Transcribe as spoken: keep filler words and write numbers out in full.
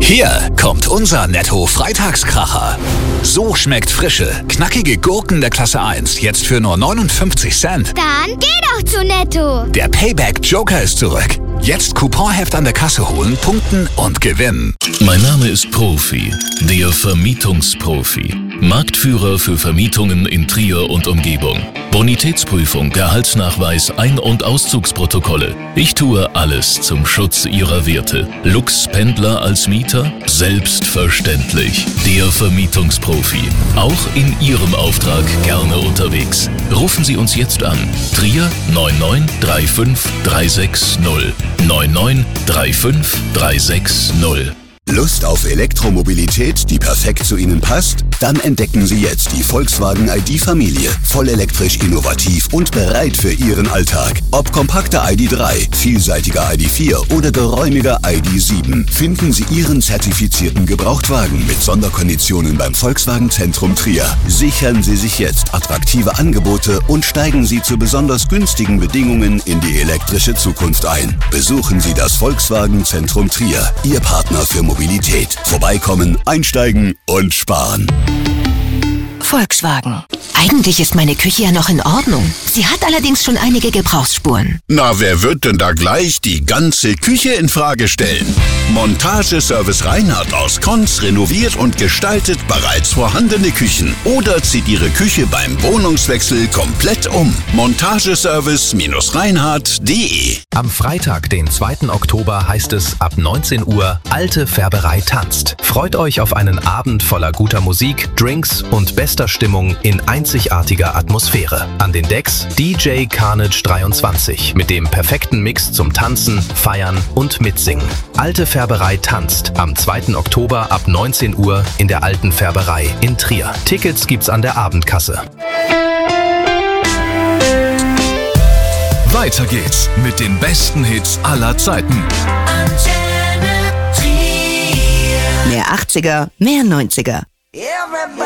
Hier kommt unser Netto-Freitagskracher. So schmeckt frische, knackige Gurken der Klasse eins jetzt für nur neunundfünfzig Cent. Dann geh doch zu Netto. Der Payback-Joker ist zurück. Jetzt Couponheft an der Kasse holen, punkten und gewinnen. Mein Name ist Profi, der Vermietungsprofi. Marktführer für Vermietungen in Trier und Umgebung. Bonitätsprüfung, Gehaltsnachweis, Ein- und Auszugsprotokolle. Ich tue alles zum Schutz Ihrer Werte. Lux-Pendler als Mieter? Selbstverständlich. Der Vermietungsprofi. Auch in Ihrem Auftrag gerne unterwegs. Rufen Sie uns jetzt an. Trier neun neun drei fünf drei sechs null. neun neun drei fünf drei sechs null. Lust auf Elektromobilität, die perfekt zu Ihnen passt? Dann entdecken Sie jetzt die Volkswagen I D-Familie. Vollelektrisch, innovativ und bereit für Ihren Alltag. Ob kompakter I D drei, vielseitiger I D vier oder geräumiger I D sieben, finden Sie Ihren zertifizierten Gebrauchtwagen mit Sonderkonditionen beim Volkswagen Zentrum Trier. Sichern Sie sich jetzt attraktive Angebote und steigen Sie zu besonders günstigen Bedingungen in die elektrische Zukunft ein. Besuchen Sie das Volkswagen Zentrum Trier, Ihr Partner für Mobilität. Vorbeikommen, einsteigen und sparen. Volkswagen. Eigentlich ist meine Küche ja noch in Ordnung. Sie hat allerdings schon einige Gebrauchsspuren. Na, wer wird denn da gleich die ganze Küche in Frage stellen? Montageservice Reinhardt aus Konz renoviert und gestaltet bereits vorhandene Küchen oder zieht Ihre Küche beim Wohnungswechsel komplett um. Montageservice Reinhardt punkt de. Am Freitag, den zweiten Oktober, heißt es ab neunzehn Uhr Alte Färberei tanzt. Freut euch auf einen Abend voller guter Musik, Drinks und bester Stimmung in einzigartiger Atmosphäre. An den Decks D J Carnage dreiundzwanzig mit dem perfekten Mix zum Tanzen, Feiern und Mitsingen. Alte Färberei tanzt am zweiten Oktober ab neunzehn Uhr in der Alten Färberei in Trier. Tickets gibt's an der Abendkasse. Weiter geht's mit den besten Hits aller Zeiten. Mehr achtziger, mehr neunziger.